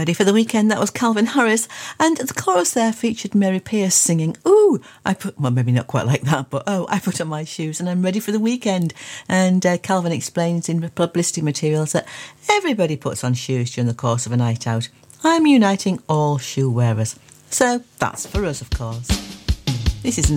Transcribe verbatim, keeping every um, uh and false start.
Ready for the Weekend, that was Calvin Harris, and the chorus there featured Mary Pierce singing, ooh, I put, well maybe not quite like that, but oh, I put on my shoes and I'm ready for the weekend. And uh, Calvin explains in publicity materials that everybody puts on shoes during the course of a night out. I'm uniting all shoe wearers. So that's for us, of course. This is